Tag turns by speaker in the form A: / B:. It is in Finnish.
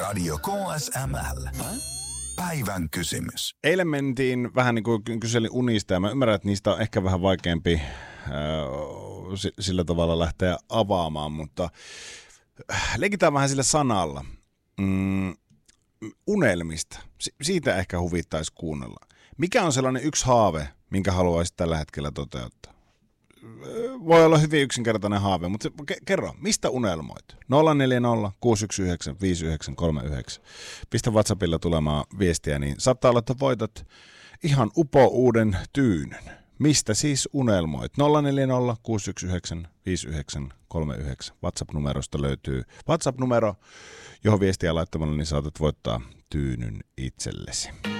A: Radio KSML. Päivän kysymys.
B: Eilen mentiin vähän niin kuin kyselin unista ja mä ymmärrän, että niistä on ehkä vähän vaikeampi sillä tavalla lähteä avaamaan, mutta leikitään vähän sillä sanalla. Unelmista. Siitä ehkä huvittaisi kuunnella. Mikä on sellainen yksi haave, minkä haluaisit tällä hetkellä toteuttaa? Voi olla hyvin yksinkertainen haave, mutta kerro, mistä unelmoit? 040 619 5939. Pistä WhatsAppilla tulemaan viestiä, niin saattaa olla, että voitat ihan uuden tyynyn. Mistä siis unelmoit? 040 619 5939. WhatsApp-numerosta löytyy WhatsApp-numero, johon viestiä laittamalla niin saatat voittaa tyynyn itsellesi.